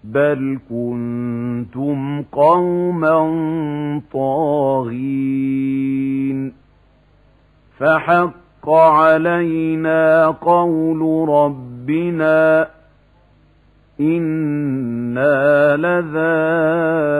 بل كنتم قوما طاغين فحق علينا قول ربنا إنا